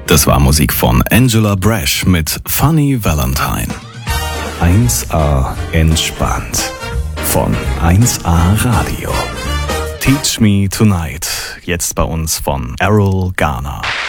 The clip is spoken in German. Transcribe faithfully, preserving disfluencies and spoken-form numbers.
Das war Musik von Angela Brash mit Funny Valentine. eins A entspannt von eins A Radio. Teach Me Tonight, jetzt bei uns von Errol Garner.